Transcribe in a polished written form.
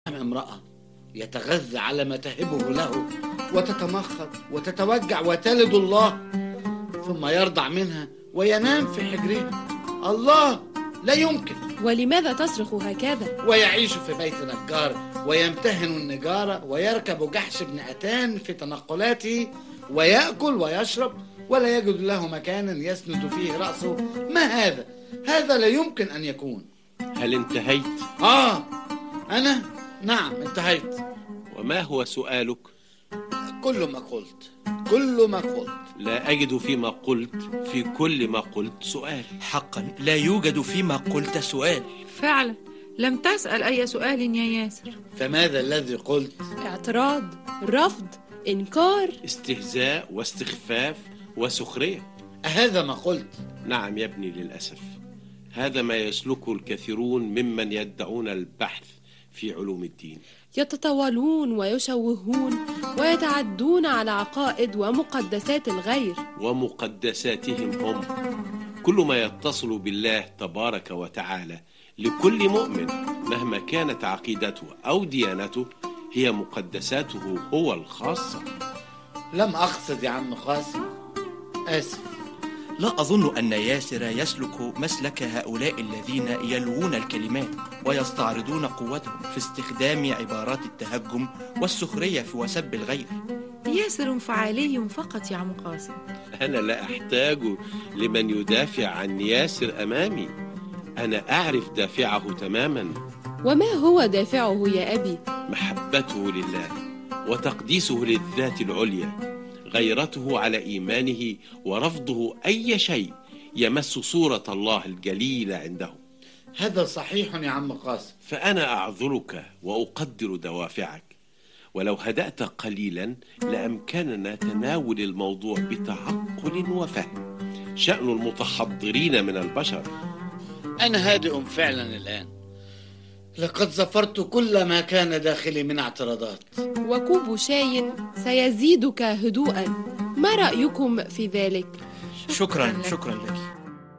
امرأة يتغذى على ما تهبه له وتتمخض وتتوجع وتلد الله، ثم يرضع منها وينام في حجرها. الله، لا يمكن. ولماذا تصرخ هكذا؟ ويعيش في بيت نجار ويمتهن النجارة ويركب جحش ابن أتان في تنقلاته ويأكل ويشرب ولا يجد له مكانا يسند فيه رأسه. ما هذا؟ هذا لا يمكن أن يكون. هل انتهيت؟ أنا؟ نعم انتهيت. وما هو سؤالك؟ كل ما قلت. لا أجد فيما قلت في كل ما قلت سؤال. حقا لا يوجد فيما قلت سؤال. فعلا لم تسأل أي سؤال يا ياسر. فماذا الذي قلت؟ اعتراض، رفض، إنكار، استهزاء واستخفاف وسخرية. أهذا ما قلت؟ نعم يا ابني، للأسف هذا ما يسلكه الكثيرون ممن يدعون البحث في علوم الدين. يتطاولون ويشوهون ويتعدون على عقائد ومقدسات الغير ومقدساتهم هم. كل ما يتصل بالله تبارك وتعالى لكل مؤمن مهما كانت عقيدته أو ديانته هي مقدساته هو الخاصة. لم أقصد يا عم قاسم، آسف. لا أظن أن ياسر يسلك مسلك هؤلاء الذين يلوون الكلمات ويستعرضون قوتهم في استخدام عبارات التهجم والسخرية في وسب الغير. ياسر فعالي فقط يا عم قاسم. أنا لا أحتاج لمن يدافع عن ياسر أمامي، أنا أعرف دافعه تماما. وما هو دافعه يا أبي؟ محبته لله وتقديسه للذات العليا، غيرته على إيمانه ورفضه أي شيء يمس صورة الله الجليلة عنده. هذا صحيح يا عم قاسم. فأنا أعذرك وأقدر دوافعك، ولو هدأت قليلا لأمكننا تناول الموضوع بتعقل وفهم. شأن المتحضرين من البشر. أنا هادئ فعلا الآن، لقد زفرت كل ما كان داخلي من اعتراضات. وكوب شاي سيزيدك هدوءا. ما رأيكم في ذلك؟ شكرا لك.